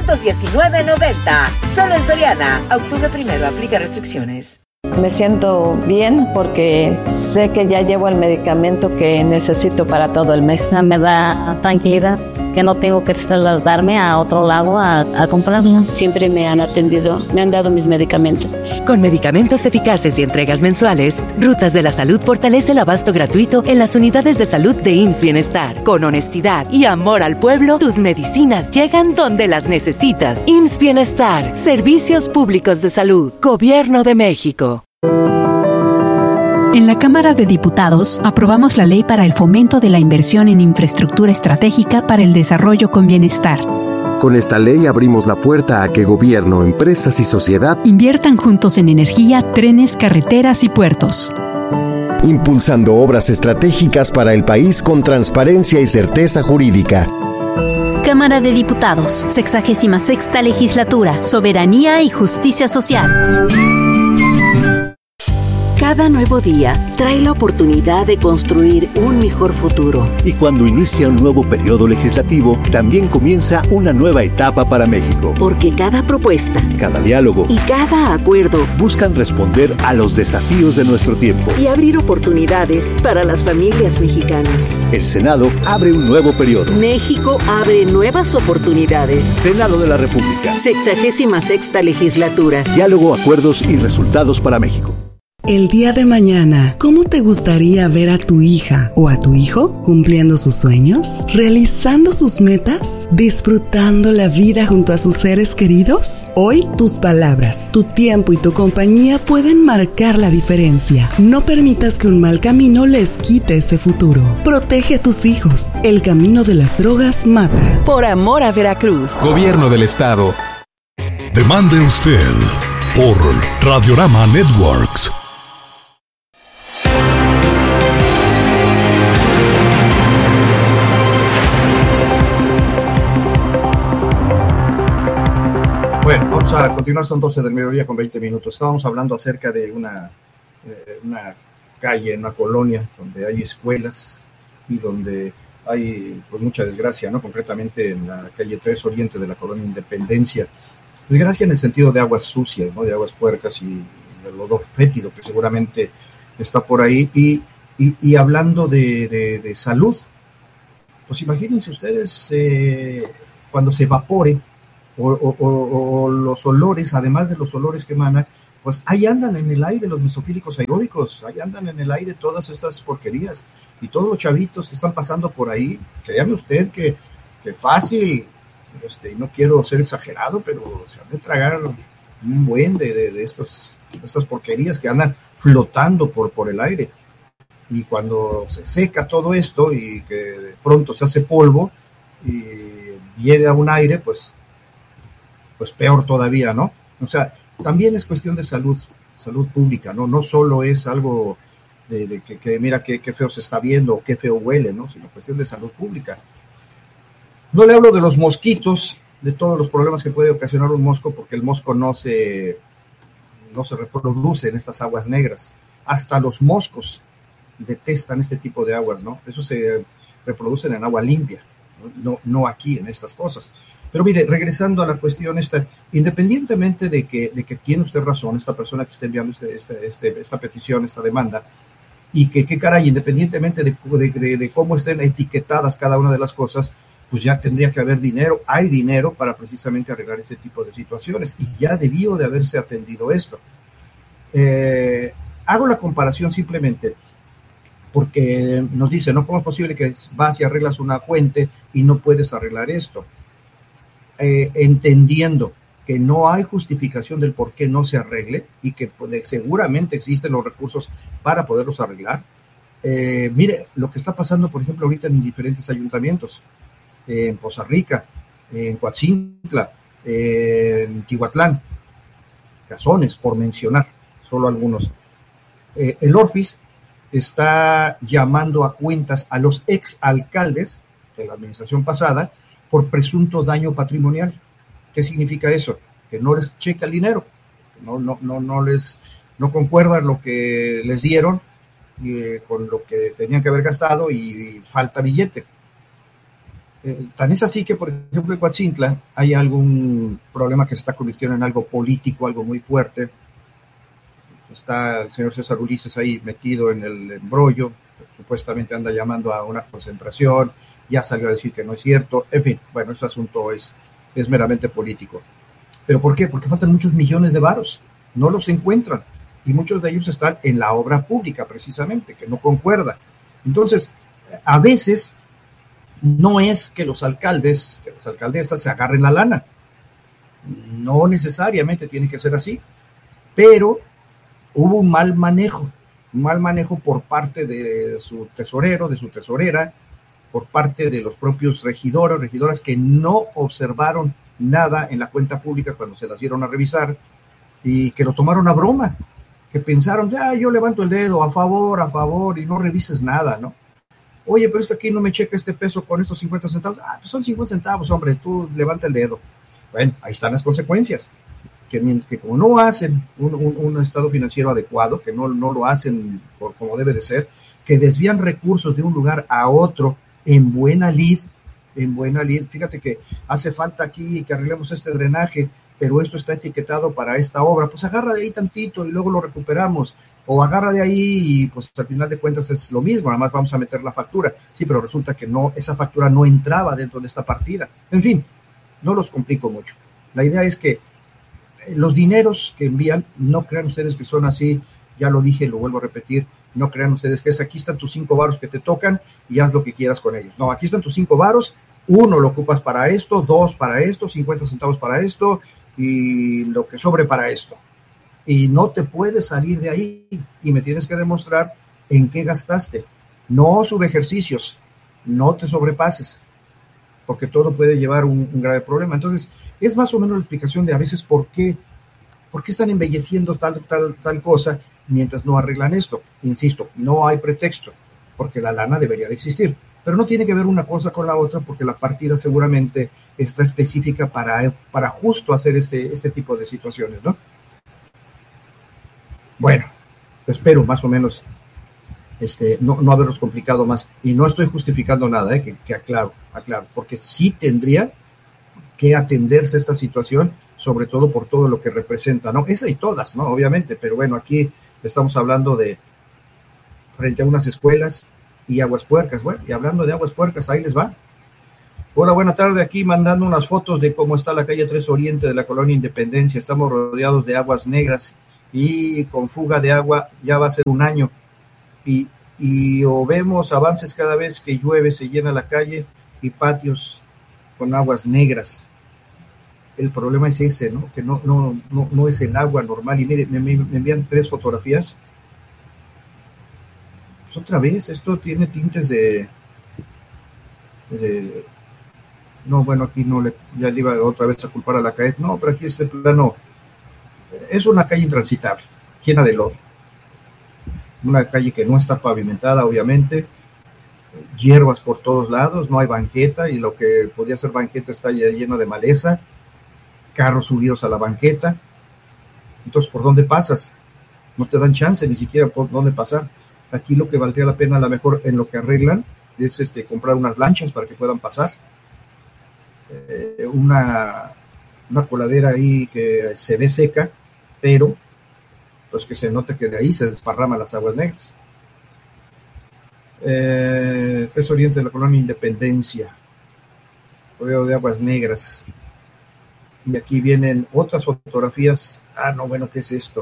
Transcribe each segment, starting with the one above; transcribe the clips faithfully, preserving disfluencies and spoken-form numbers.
novecientos diecinueve noventa. Solo en Soriana. Octubre primero. Aplica restricciones. Me siento bien porque sé que ya llevo el medicamento que necesito para todo el mes. Me da tranquilidad que no tengo que trasladarme a otro lado a, a comprarlo. Siempre me han atendido, me han dado mis medicamentos. Con medicamentos eficaces y entregas mensuales, Rutas de la Salud fortalece el abasto gratuito en las unidades de salud de I M S S Bienestar. Con honestidad y amor al pueblo, tus medicinas llegan donde las necesitas. I M S S Bienestar, Servicios Públicos de Salud, Gobierno de México. En la Cámara de Diputados aprobamos la ley para el fomento de la inversión en infraestructura estratégica para el desarrollo con bienestar. Con esta ley abrimos la puerta a que gobierno, empresas y sociedad inviertan juntos en energía, trenes, carreteras y puertos, impulsando obras estratégicas para el país con transparencia y certeza jurídica. Cámara de Diputados, sexagésima sexta legislatura, soberanía y justicia social. Cada nuevo día trae la oportunidad de construir un mejor futuro. Y cuando inicia un nuevo periodo legislativo, también comienza una nueva etapa para México. Porque cada propuesta, cada diálogo y cada acuerdo buscan responder a los desafíos de nuestro tiempo y abrir oportunidades para las familias mexicanas. El Senado abre un nuevo periodo. México abre nuevas oportunidades. Senado de la República. Sexagésima sexta legislatura. Diálogo, acuerdos y resultados para México. El día de mañana, ¿cómo te gustaría ver a tu hija o a tu hijo cumpliendo sus sueños, realizando sus metas, disfrutando la vida junto a sus seres queridos? Hoy, tus palabras, tu tiempo y tu compañía pueden marcar la diferencia. No permitas que un mal camino les quite ese futuro. Protege a tus hijos. El camino de las drogas mata. Por amor a Veracruz. Gobierno del Estado. Demande usted por Radiorama Networks. Bueno, vamos a continuar, son doce del mediodía con veinte minutos. Estábamos hablando acerca de una, eh, una calle, una colonia donde hay escuelas y donde hay pues mucha desgracia, ¿no? Concretamente en la calle tres Oriente de la colonia Independencia. Desgracia en el sentido de aguas sucias, ¿no? De aguas puercas y del lodo fétido que seguramente está por ahí. Y, y, y hablando de, de, de salud, pues imagínense ustedes eh, cuando se evapore O, o, o, o los olores, además de los olores que emanan, pues ahí andan en el aire los mesofílicos aeróbicos, ahí andan en el aire todas estas porquerías, y todos los chavitos que están pasando por ahí, créame usted que, que fácil, este, no quiero ser exagerado, pero se han de tragar un buen de, de, de, estos, de estas porquerías que andan flotando por, por el aire, y cuando se seca todo esto, y que de pronto se hace polvo, y llegue a un aire, pues pues peor todavía, ¿no? O sea, también es cuestión de salud, salud pública, ¿no? No solo es algo de, de que, que mira qué, qué feo se está viendo o qué feo huele, ¿no? Sino cuestión de salud pública. No le hablo de los mosquitos, de todos los problemas que puede ocasionar un mosco, porque el mosco no se, no se reproduce en estas aguas negras. Hasta los moscos detestan este tipo de aguas, ¿no? Eso se reproducen en agua limpia, no, no aquí en estas cosas. Pero mire, regresando a la cuestión esta, independientemente de que, de que tiene usted razón, esta persona que está enviando este, este, este, esta petición, esta demanda, y que, qué caray, independientemente de, de, de, de cómo estén etiquetadas cada una de las cosas, pues ya tendría que haber dinero, hay dinero para precisamente arreglar este tipo de situaciones, y ya debió de haberse atendido esto. Eh, hago la comparación simplemente porque nos dice, ¿no? ¿Cómo es posible que vas y arreglas una fuente y no puedes arreglar esto? Eh, entendiendo que no hay justificación del por qué no se arregle y que pues, seguramente existen los recursos para poderlos arreglar. Eh, mire, lo que está pasando, por ejemplo, ahorita en diferentes ayuntamientos, eh, en Poza Rica, eh, en Coatzintla, eh, en Tihuatlán, Cazones, por mencionar solo algunos. Eh, el Orfis está llamando a cuentas a los exalcaldes de la administración pasada por presunto daño patrimonial. ¿Qué significa eso? Que no les checa el dinero, que no, no, no, no les no concuerdan lo que les dieron eh, con lo que tenían que haber gastado y, y falta billete. Eh, tan es así que, por ejemplo, en Coatzintla hay algún problema que se está convirtiendo en algo político, algo muy fuerte. Está el señor César Ulises ahí metido en el embrollo, supuestamente anda llamando a una concentración, ya salió a decir que no es cierto, en fin, bueno, ese asunto es, es meramente político. ¿Pero por qué? Porque faltan muchos millones de varos, no los encuentran, y muchos de ellos están en la obra pública, precisamente, que no concuerda. Entonces, a veces no es que los alcaldes, que las alcaldesas se agarren la lana, no necesariamente tiene que ser así, pero hubo un mal manejo, un mal manejo por parte de su tesorero, de su tesorera, por parte de los propios regidores, regidoras que no observaron nada en la cuenta pública cuando se las dieron a revisar y que lo tomaron a broma, que pensaron, ya, yo levanto el dedo, a favor, a favor, y no revises nada, ¿no? Oye, pero es que aquí no me checa este peso con estos cincuenta centavos. Ah, pues son cincuenta centavos, hombre, tú levanta el dedo. Bueno, ahí están las consecuencias. Que, que como no hacen un, un, un estado financiero adecuado, que no, no lo hacen por, como debe de ser, que desvían recursos de un lugar a otro en buena lid, en buena lid, fíjate que hace falta aquí que arreglemos este drenaje, pero esto está etiquetado para esta obra, pues agarra de ahí tantito y luego lo recuperamos, o agarra de ahí y pues al final de cuentas es lo mismo, nada más vamos a meter la factura, sí, pero resulta que no, esa factura no entraba dentro de esta partida, en fin, no los complico mucho, la idea es que los dineros que envían, no crean ustedes que son así, ya lo dije, lo vuelvo a repetir, no crean ustedes que es aquí están tus cinco varos que te tocan y haz lo que quieras con ellos. No, aquí están tus cinco varos, uno lo ocupas para esto, dos para esto, cincuenta centavos para esto y lo que sobre para esto. Y no te puedes salir de ahí y me tienes que demostrar en qué gastaste. No subejercicios, no te sobrepases, porque todo puede llevar un, un grave problema. Entonces, es más o menos la explicación de a veces por qué, por qué están embelleciendo tal, tal, tal cosa mientras no arreglan esto. Insisto, no hay pretexto, porque la lana debería de existir, pero no tiene que ver una cosa con la otra, porque la partida seguramente está específica para, para justo hacer este, este tipo de situaciones, ¿no? Bueno, te espero más o menos este, no, no haberlos complicado más, y no estoy justificando nada, ¿eh? que, que aclaro, aclaro, porque sí tendría que atenderse esta situación, sobre todo por todo lo que representa, ¿no? Esa y todas, ¿no? Obviamente, pero bueno, aquí estamos hablando de frente a unas escuelas y aguas puercas. Bueno, y hablando de aguas puercas, ahí les va. Hola, buena tarde, aquí mandando unas fotos de cómo está la calle tres Oriente de la Colonia Independencia. Estamos rodeados de aguas negras y con fuga de agua ya va a ser un año. Y, y o vemos avances cada vez que llueve, se llena la calle y patios con aguas negras. El problema es ese, ¿no? Que no, no, no, no es el agua normal. Y mire, me, me envían tres fotografías. Pues otra vez, esto tiene tintes de, de... No, bueno, aquí no le... Ya le iba otra vez a culpar a la calle. No, pero aquí este plano... Es una calle intransitable, llena de lodo. Una calle que no está pavimentada, obviamente. Hierbas por todos lados, no hay banqueta, y lo que podía ser banqueta está lleno de maleza. Carros subidos a la banqueta. Entonces, ¿por dónde pasas? No te dan chance ni siquiera por dónde pasar. Aquí lo que valdría la pena, a lo mejor en lo que arreglan, es este comprar unas lanchas para que puedan pasar. Eh, una, una coladera ahí que se ve seca, pero pues que se note que de ahí se desparraman las aguas negras. Eh, tres Oriente de la Colonia Independencia. Rodeo de aguas negras. Y aquí vienen otras fotografías. Ah, no, bueno, ¿qué es esto?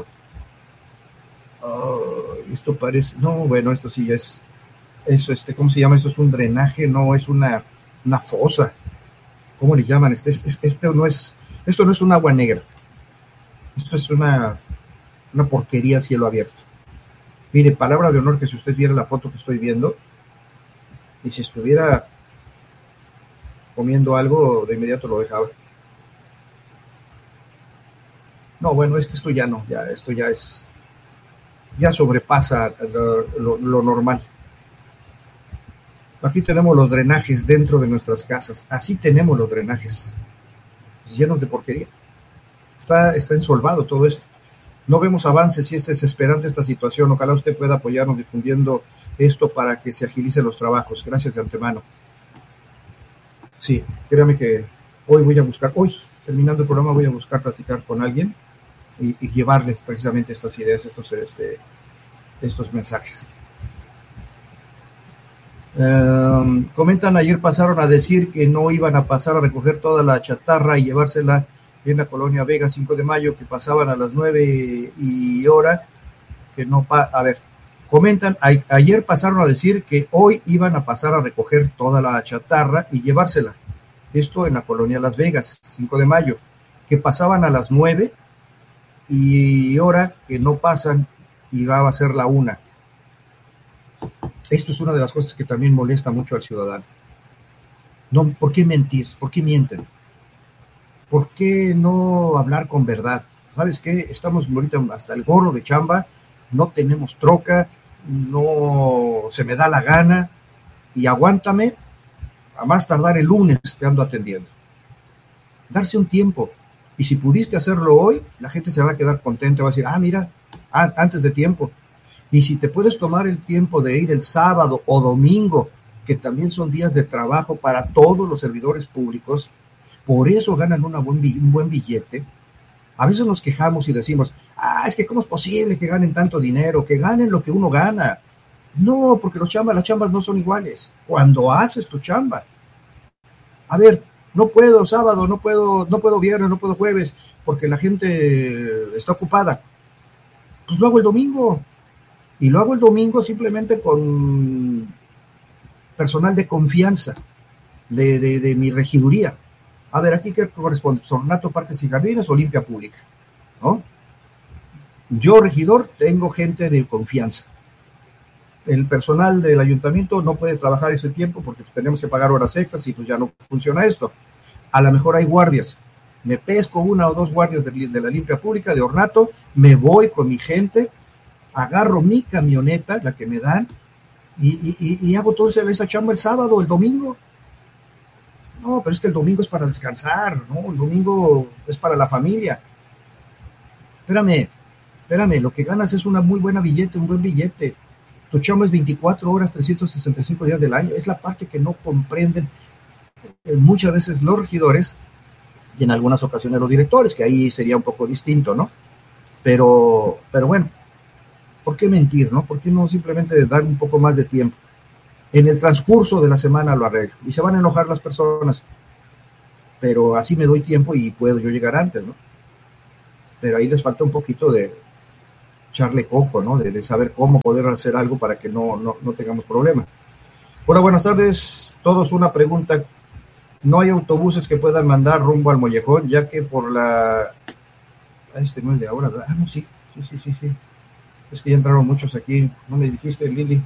Oh, esto parece... No, bueno, esto sí ya es... Eso, este, ¿cómo se llama? Esto es un drenaje, no, es una, una fosa. ¿Cómo le llaman? Este, es, este no es... Esto no es un agua negra. Esto es una, una porquería a cielo abierto. Mire, palabra de honor que si usted viera la foto que estoy viendo, y si estuviera comiendo algo, de inmediato lo dejaba. No, bueno, es que esto ya no, ya esto ya es, ya sobrepasa lo, lo, lo normal. Aquí tenemos los drenajes dentro de nuestras casas, así tenemos los drenajes, llenos de porquería. Está, está ensolvado todo esto. No vemos avances y es desesperante esta situación. Ojalá usted pueda apoyarnos difundiendo esto para que se agilicen los trabajos. Gracias de antemano. Sí, créame que hoy voy a buscar, hoy, terminando el programa, voy a buscar platicar con alguien y, y llevarles precisamente estas ideas, estos, este, estos mensajes. Um, comentan, ayer pasaron a decir que no iban a pasar a recoger toda la chatarra y llevársela en la colonia Vega cinco de mayo, que pasaban a las nueve y hora, que no pa- a ver, comentan, a- ayer pasaron a decir que hoy iban a pasar a recoger toda la chatarra y llevársela, esto en la colonia Las Vegas, cinco de mayo, que pasaban a las nueve y hora que no pasan y va a ser la una. Esto es una de las cosas que también molesta mucho al ciudadano. No, ¿por qué mentir? ¿Por qué mienten? ¿Por qué no hablar con verdad? ¿Sabes qué? Estamos ahorita hasta el gorro de chamba, no tenemos troca, no se me da la gana, y aguántame, a más tardar el lunes te ando atendiendo. Darse un tiempo, y si pudiste hacerlo hoy, la gente se va a quedar contenta, va a decir, ah, mira, ah, antes de tiempo. Y si te puedes tomar el tiempo de ir el sábado o domingo, que también son días de trabajo para todos los servidores públicos, por eso ganan una buen, un buen billete. A veces nos quejamos y decimos, ah, es que ¿cómo es posible que ganen tanto dinero? Que ganen lo que uno gana. No, porque los chambas, las chambas no son iguales. Cuando haces tu chamba. A ver, no puedo sábado, no puedo, no puedo viernes, no puedo jueves, porque la gente está ocupada. Pues lo hago el domingo. Y lo hago el domingo simplemente con personal de confianza de, de, de mi regiduría. A ver, aquí ¿qué corresponde? Ornato, Parques y Jardines o Limpia Pública, ¿no? Yo, regidor, tengo gente de confianza. El personal del ayuntamiento no puede trabajar ese tiempo porque tenemos que pagar horas extras y pues ya no funciona esto. A lo mejor hay guardias. Me pesco una o dos guardias de, de la Limpia Pública, de Ornato, me voy con mi gente, agarro mi camioneta, la que me dan, y, y, y hago toda esa chamba el sábado, el domingo. No, pero es que el domingo es para descansar, ¿no? El domingo es para la familia. Espérame, espérame, lo que ganas es una muy buena billete, un buen billete. Tu chamba es veinticuatro horas, trescientos sesenta y cinco días del año. Es la parte que no comprenden eh, muchas veces los regidores y en algunas ocasiones los directores, que ahí sería un poco distinto, ¿no? Pero, pero bueno, ¿por qué mentir, no? ¿Por qué no simplemente dar un poco más de tiempo? En el transcurso de la semana lo arreglo. Y se van a enojar las personas. Pero así me doy tiempo y puedo yo llegar antes, ¿no? Pero ahí les falta un poquito de echarle coco, ¿no? De, de saber cómo poder hacer algo para que no, no, no tengamos problema. Hola, buenas tardes. Todos una pregunta. ¿No hay autobuses que puedan mandar rumbo al Mollejón? Ya que por la... Este no es de ahora, ¿verdad? Ah, no, sí. Sí, sí, sí, sí. Es que ya entraron muchos aquí. ¿No me dijiste, Lili?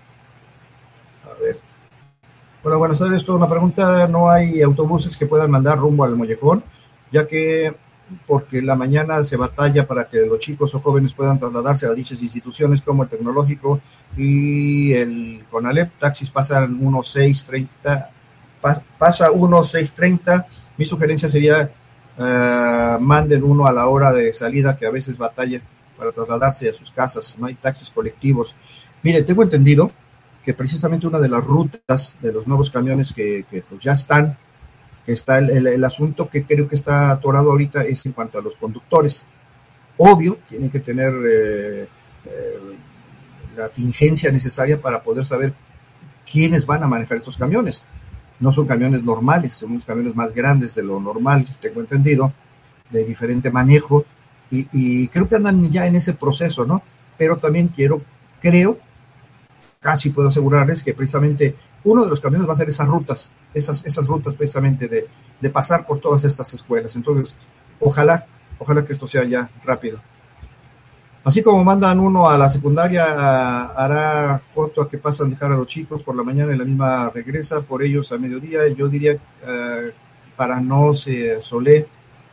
A ver. Bueno, buenas tardes. Toda una pregunta. ¿No hay autobuses que puedan mandar rumbo al Mollejón? Ya que porque la mañana se batalla para que los chicos o jóvenes puedan trasladarse a dichas instituciones como el Tecnológico y el CONALEP. Taxis pasan unos seis treinta. Pasa unos seis treinta. Mi sugerencia sería uh, manden uno a la hora de salida, que a veces batalla para trasladarse a sus casas. No hay taxis colectivos. Mire, tengo entendido que precisamente una de las rutas de los nuevos camiones que, que pues ya están, que está el, el, el asunto que creo que está atorado ahorita es en cuanto a los conductores. Obvio, tienen que tener eh, eh, la tingencia necesaria para poder saber quiénes van a manejar estos camiones. No son camiones normales, son unos camiones más grandes de lo normal, tengo entendido, de diferente manejo, y, y creo que andan ya en ese proceso, ¿no? Pero también quiero, creo, casi puedo asegurarles que precisamente uno de los camiones va a ser esas rutas, esas, esas rutas precisamente de, de pasar por todas estas escuelas. Entonces, ojalá, ojalá que esto sea ya rápido. Así como mandan uno a la secundaria, hará corto a que pasan a dejar a los chicos por la mañana y la misma regresa por ellos a mediodía. Yo diría, uh, para no se sole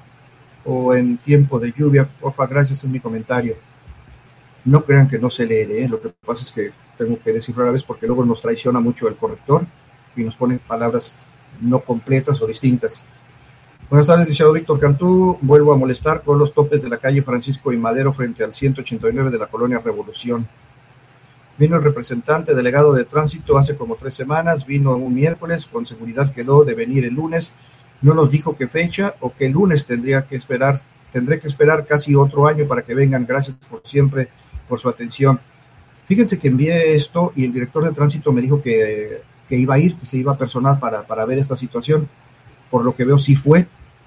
o en tiempo de lluvia, porfa, gracias, es mi comentario. No crean que no se lee, ¿eh? Lo que pasa es que tengo que descifrar a veces porque luego nos traiciona mucho el corrector y nos pone palabras no completas o distintas. Buenas tardes, licenciado Víctor Cantú. Vuelvo a molestar con los topes de la calle Francisco y Madero frente al ciento ochenta y nueve de la colonia Revolución. Vino el representante delegado de tránsito hace como tres semanas, vino un miércoles, con seguridad quedó de venir el lunes, no nos dijo qué fecha o qué lunes tendría que esperar, tendré que esperar casi otro año para que vengan, gracias por siempre, por su atención. Fíjense que envié esto y el director de tránsito me dijo que, que iba a ir, que se iba a personal para, para ver esta situación, por lo que veo sí fue,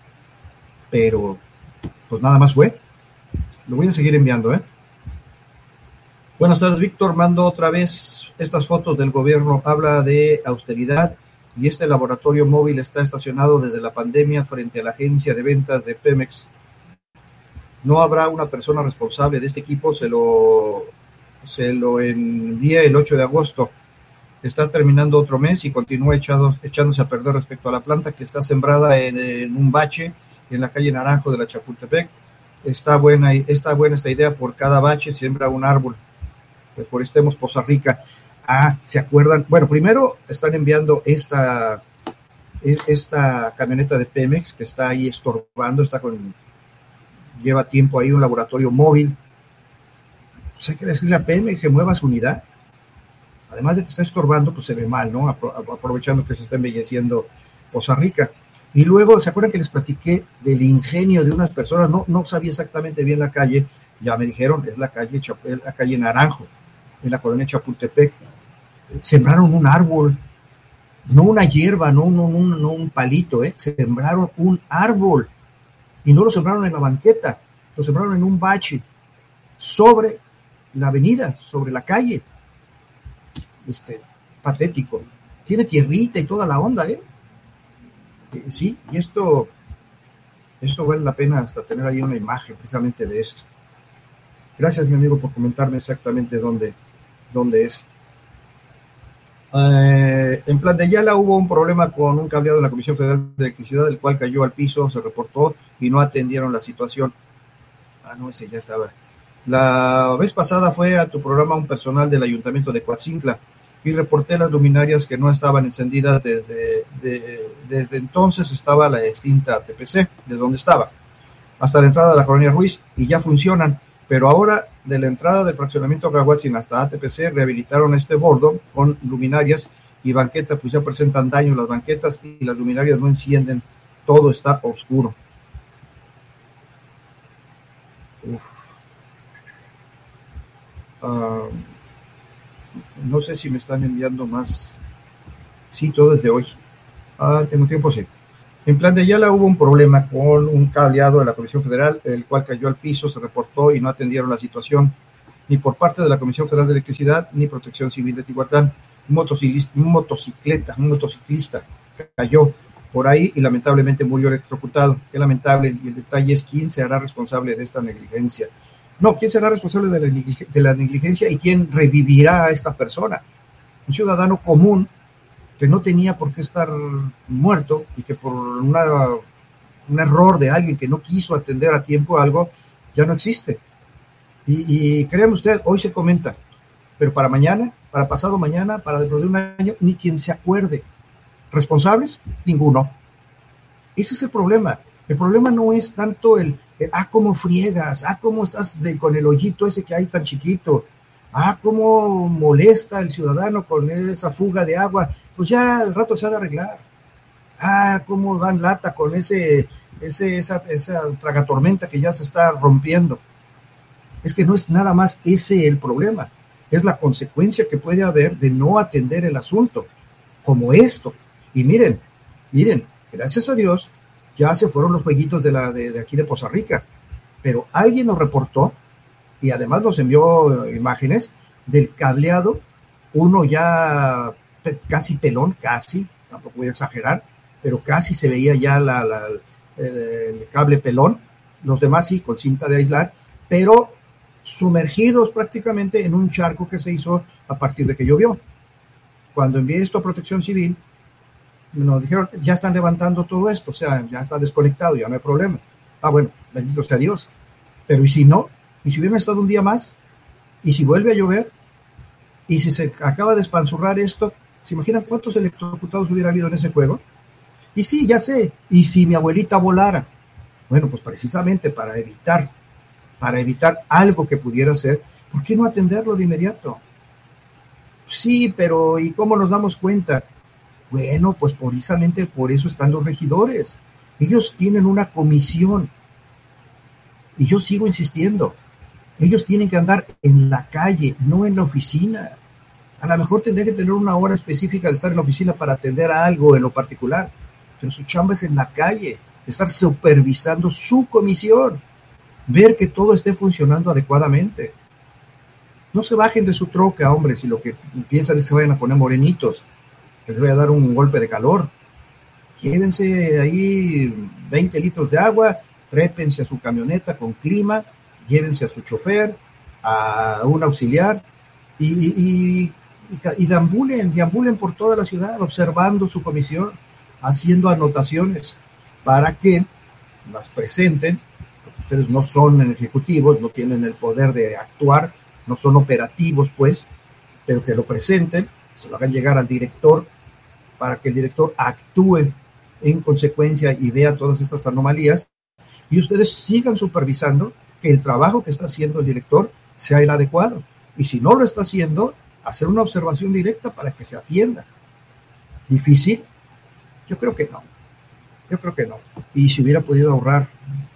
pero pues nada más fue. Lo voy a seguir enviando, ¿eh? Buenas tardes, Víctor. Mando otra vez estas fotos del gobierno. Habla de austeridad y este laboratorio móvil está estacionado desde la pandemia frente a la agencia de ventas de Pemex. No habrá una persona responsable de este equipo. Se lo, se lo envié el ocho de agosto. Está terminando otro mes y continúa echado, echándose a perder respecto a la planta que está sembrada en, en un bache en la calle Naranjo de la Chapultepec. Está buena, está buena esta idea. Por cada bache siembra un árbol. Reforestemos Poza Rica. Ah, ¿se acuerdan? Bueno, primero están enviando esta, esta camioneta de Pemex que está ahí estorbando, está con, lleva tiempo ahí un laboratorio móvil. Pues hay que decirle a Pemex que mueva su unidad. Además de que está estorbando, pues se ve mal, ¿no? Aprovechando que se está embelleciendo Poza Rica. Y luego, ¿se acuerdan que les platiqué del ingenio de unas personas? No, no sabía exactamente bien la calle, ya me dijeron, es la calle, la calle Naranjo, en la colonia Chapultepec. Sembraron un árbol, no una hierba, no, no, no, no un palito, ¿eh? Sembraron un árbol, y no lo sembraron en la banqueta, lo sembraron en un bache, sobre la avenida, sobre la calle. Este, patético. Tiene tierrita y toda la onda, ¿eh? eh sí, y esto, esto vale la pena hasta tener ahí una imagen precisamente de esto. Gracias, mi amigo, por comentarme exactamente dónde, dónde es. Eh, en Plan de Ayala hubo un problema con un cableado en la Comisión Federal de Electricidad, el cual cayó al piso, se reportó y no atendieron la situación. Ah, no, ese ya estaba. La vez pasada fue a tu programa un personal del Ayuntamiento de Coatzintla y reporté las luminarias que no estaban encendidas desde, de, desde entonces estaba la extinta T P C, de donde estaba, hasta la entrada de la colonia Ruiz, y ya funcionan. Pero ahora, de la entrada del fraccionamiento Caguatzin hasta A T P C, rehabilitaron este bordo con luminarias y banquetas, pues ya presentan daño las banquetas y las luminarias no encienden, todo está oscuro. Uf. Uh, no sé si me están enviando más. Sí, todo desde hoy. Ah, tengo tiempo, sí. En Plan de Ayala hubo un problema con un cableado de la Comisión Federal, el cual cayó al piso, se reportó y no atendieron la situación, ni por parte de la Comisión Federal de Electricidad, ni Protección Civil de Tihuatlán. Un motociclista, un motocicleta, un motociclista cayó por ahí y lamentablemente murió electrocutado. Qué lamentable, y el detalle es quién se hará responsable de esta negligencia. No, quién será responsable de la, de la negligencia y quién revivirá a esta persona. Un ciudadano común que no tenía por qué estar muerto y que por una, un error de alguien que no quiso atender a tiempo algo, ya no existe. Y, y créanme usted, hoy se comenta, pero para mañana, para pasado mañana, para dentro de un año, ni quien se acuerde. ¿Responsables? Ninguno. Ese es el problema. El problema no es tanto el, el ah, cómo friegas, ah, cómo estás de, con el hoyito ese que hay tan chiquito, ah, cómo molesta el ciudadano con esa fuga de agua, pues ya al rato se ha de arreglar. Ah, cómo dan lata con ese, ese, esa, esa tragatormenta que ya se está rompiendo. Es que no es nada más ese el problema, es la consecuencia que puede haber de no atender el asunto, como esto. Y miren, miren, gracias a Dios, ya se fueron los jueguitos de, la, de, de aquí de Poza Rica, pero alguien nos reportó, y además nos envió imágenes del cableado, uno ya pe, casi pelón, casi, tampoco voy a exagerar, pero casi se veía ya la, la, el, el cable pelón, los demás sí, con cinta de aislar, pero sumergidos prácticamente en un charco que se hizo a partir de que llovió. Cuando envié esto a Protección Civil, nos dijeron, ya están levantando todo esto, o sea, ya está desconectado, ya no hay problema. Ah, bueno, bendito sea Dios. Pero ¿y si no? ¿Y si hubieran estado un día más? ¿Y si vuelve a llover? ¿Y si se acaba de espanzurrar esto? ¿Se imaginan cuántos electrocutados hubiera habido en ese juego? Y sí, ya sé, ¿y si mi abuelita volara? Bueno, pues precisamente para evitar, para evitar algo que pudiera ser, ¿por qué no atenderlo de inmediato? Sí, pero ¿y cómo nos damos cuenta? Bueno, pues precisamente por eso están los regidores. Ellos tienen una comisión. Y yo sigo insistiendo. Ellos tienen que andar en la calle, no en la oficina. A lo mejor tendría que tener una hora específica de estar en la oficina para atender a algo en lo particular. Pero su chamba es en la calle, estar supervisando su comisión, ver que todo esté funcionando adecuadamente. No se bajen de su troca, hombre, si lo que piensan es que se vayan a poner morenitos, que les vaya a dar un golpe de calor. Llévense ahí veinte litros de agua, trépense a su camioneta con clima, llévense a su chofer, a un auxiliar y, y, y, y deambulen, deambulen por toda la ciudad observando su comisión, haciendo anotaciones para que las presenten. Ustedes no son ejecutivos, no tienen el poder de actuar, no son operativos, pues, pero que lo presenten, se lo hagan llegar al director para que el director actúe en consecuencia y vea todas estas anomalías y ustedes sigan supervisando que el trabajo que está haciendo el director sea el adecuado. Y si no lo está haciendo, hacer una observación directa para que se atienda. ¿Difícil? Yo creo que no. Yo creo que no. Y si hubiera podido ahorrar,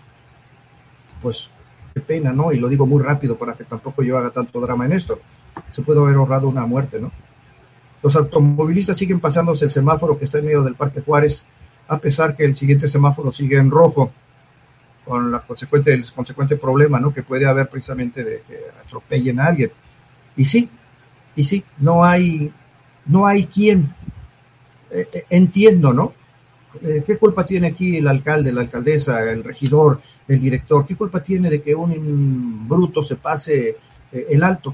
pues qué pena, ¿no? Y lo digo muy rápido para que tampoco yo haga tanto drama en esto. Se puede haber ahorrado una muerte, ¿no? Los automovilistas siguen pasándose el semáforo que está en medio del Parque Juárez, a pesar que el siguiente semáforo sigue en rojo, con la consecuente, el consecuente problema, ¿no? Que puede haber precisamente de que atropellen a alguien. Y sí, y sí, no hay, no hay quien, eh, eh, entiendo, ¿no? Eh, ¿Qué culpa tiene aquí el alcalde, la alcaldesa, el regidor, el director? ¿Qué culpa tiene de que un bruto se pase eh, el alto?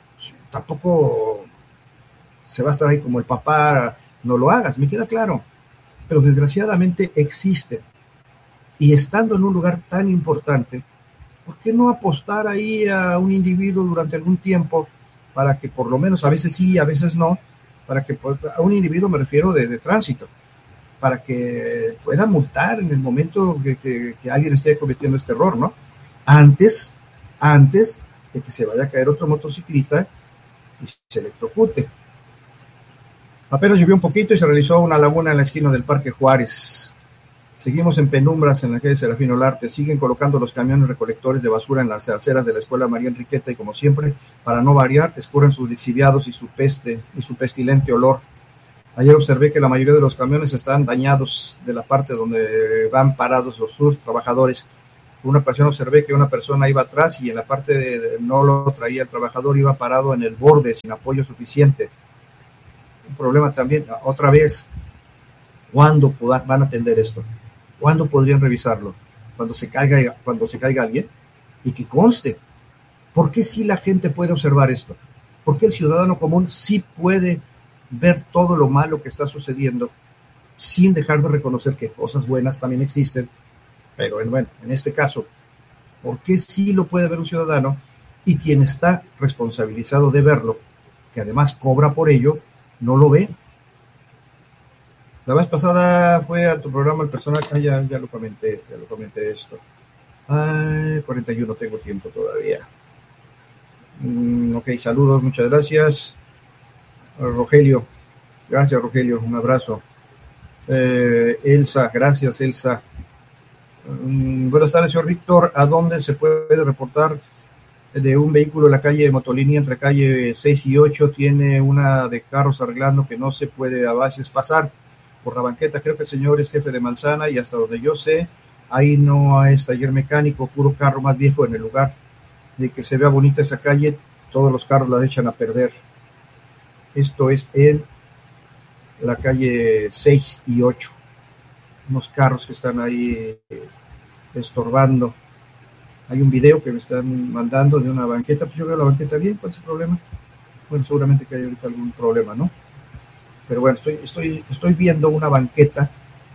Tampoco se va a estar ahí como el papá, no lo hagas, me queda claro. Pero desgraciadamente existe. Y estando en un lugar tan importante, ¿por qué no apostar ahí a un individuo durante algún tiempo para que por lo menos, a veces sí, a veces no, para que a un individuo me refiero de, de tránsito, para que pueda multar en el momento que, que, que alguien esté cometiendo este error, ¿no? Antes, antes de que se vaya a caer otro motociclista y se electrocute. Apenas llovió un poquito y se realizó una laguna en la esquina del Parque Juárez. Seguimos en penumbras en la calle Serafín Olarte. Siguen colocando los camiones recolectores de basura en las aceras de la escuela María Enriqueta y, como siempre, para no variar, escurren sus lixiviados y su peste y su pestilente olor. Ayer observé que la mayoría de los camiones están dañados de la parte donde van parados los sus trabajadores. En una ocasión observé que una persona iba atrás y en la parte de, de, no lo traía el trabajador, iba parado en el borde sin apoyo suficiente. Un problema también, otra vez, ¿cuándo van a atender esto? ¿Cuándo podrían revisarlo? Cuando se caiga, cuando se caiga alguien, y que conste. ¿Por qué sí la gente puede observar esto? ¿Por qué el ciudadano común sí puede ver todo lo malo que está sucediendo sin dejar de reconocer que cosas buenas también existen? Pero bueno, en este caso, ¿por qué sí lo puede ver un ciudadano y quien está responsabilizado de verlo, que además cobra por ello, no lo ve? La vez pasada fue a tu programa el personal, ah, ya, ya lo comenté, ya lo comenté esto. Ay, cuarenta y uno, tengo tiempo todavía. Mm, ok, saludos, muchas gracias. Rogelio, gracias Rogelio, un abrazo. Eh, Elsa, gracias Elsa. Mm, buenas tardes, señor Víctor. ¿A dónde se puede reportar de un vehículo en la calle de Motolínea entre calle seis y ocho? Tiene una de carros arreglando que no se puede a veces pasar por la banqueta. Creo que el señor es jefe de manzana y hasta donde yo sé, ahí no es taller mecánico, puro carro más viejo en el lugar. De que se vea bonita esa calle, todos los carros la echan a perder. Esto es en la calle seis y ocho. Unos carros que están ahí estorbando. Hay un video que me están mandando de una banqueta. Pues yo veo la banqueta bien, ¿cuál es el problema? Bueno, seguramente que hay ahorita algún problema, ¿no? Pero bueno, estoy, estoy, estoy viendo una banqueta.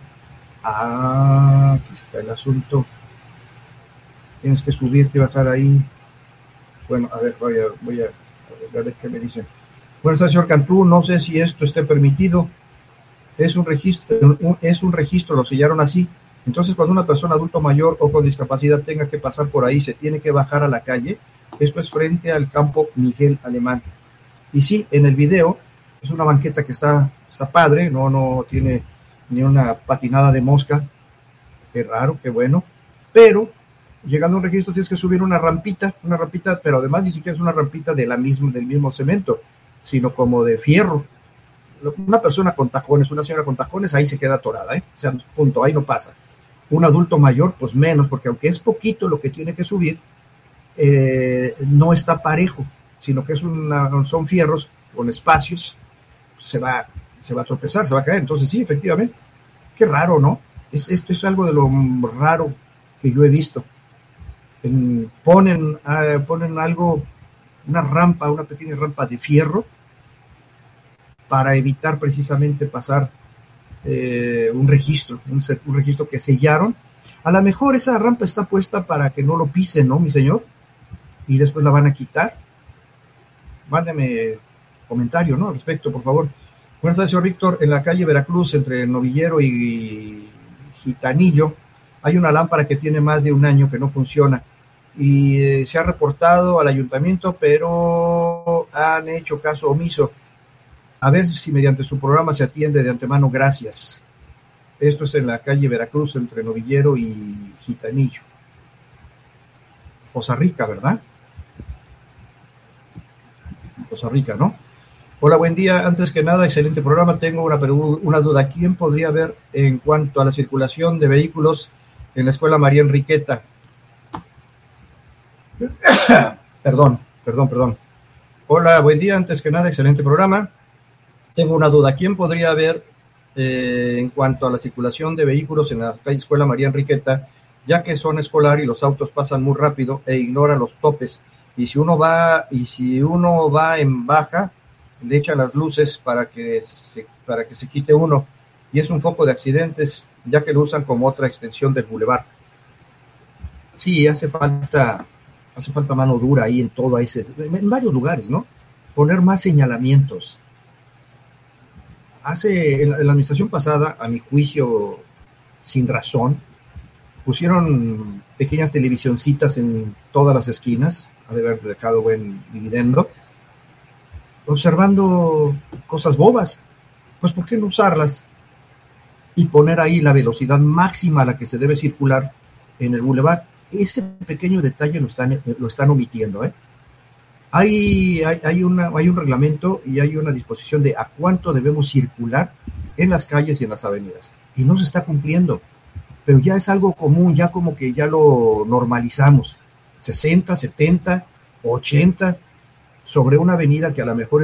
Ah, aquí está el asunto. Tienes que subirte y bajar ahí. Bueno, a ver, voy a, voy a, a ver qué me dicen. Bueno, señor Cantú, no sé si esto esté permitido. Es un registro, un, es un registro, lo sellaron así. Entonces, cuando una persona adulto mayor o con discapacidad tenga que pasar por ahí, se tiene que bajar a la calle. Esto es frente al campo Miguel Alemán. Y sí, en el video es una banqueta que está, está padre, no, no tiene ni una patinada de mosca, qué raro, qué bueno, pero llegando a un registro tienes que subir una rampita, una rampita, pero además ni siquiera es una rampita de la misma, del mismo cemento, sino como de fierro. Una persona con tacones, una señora con tacones, ahí se queda atorada, ¿eh? O sea, punto, ahí no pasa. Un adulto mayor, pues menos, porque aunque es poquito lo que tiene que subir, eh, no está parejo, sino que es una, son fierros con espacios, se va, se va a tropezar, se va a caer. Entonces sí, efectivamente, qué raro, ¿no? Es, esto es algo de lo raro que yo he visto. En, ponen, uh, ponen algo, una rampa, una pequeña rampa de fierro para evitar precisamente pasar eh, un registro, un, un registro que sellaron. A lo mejor esa rampa está puesta para que no lo pisen, ¿no, mi señor? Y después la van a quitar. Mándeme comentario, ¿no? Al respecto, por favor. Buenas tardes, señor Víctor. En la calle Veracruz, entre Novillero y Gitanillo, hay una lámpara que tiene más de un año que no funciona. Y eh, se ha reportado al ayuntamiento, pero han hecho caso omiso. A ver si mediante su programa se atiende de antemano. Gracias. Esto es en la calle Veracruz, entre Novillero y Gitanillo. Poza Rica, ¿verdad? Poza Rica, ¿no? Hola, buen día. Antes que nada, excelente programa. Tengo una, una duda. ¿Quién podría ver en cuanto a la circulación de vehículos en la Escuela María Enriqueta? perdón, perdón, perdón. Hola, buen día. Antes que nada, excelente programa. Tengo una duda. ¿Quién podría ver eh, en cuanto a la circulación de vehículos en la Escuela María Enriqueta, ya que son escolar y los autos pasan muy rápido e ignoran los topes? Y si uno va, y si uno va en baja, le echan las luces para que se, para que se quite uno, y es un foco de accidentes, ya que lo usan como otra extensión del bulevar. Sí, hace falta, hace falta mano dura ahí en todo ese, en varios lugares, ¿no? Poner más señalamientos. Hace, en la, en la administración pasada, a mi juicio, sin razón, pusieron pequeñas televisioncitas en todas las esquinas, ha de haber dejado buen dividendo, observando cosas bobas. Pues ¿por qué no usarlas y poner ahí la velocidad máxima a la que se debe circular en el bulevar? Ese pequeño detalle lo están, lo están omitiendo, ¿eh? Hay, hay, hay, una, hay un reglamento y hay una disposición de a cuánto debemos circular en las calles y en las avenidas, y no se está cumpliendo, pero ya es algo común, ya como que ya lo normalizamos, sesenta, setenta, ochenta, sobre una avenida que a lo mejor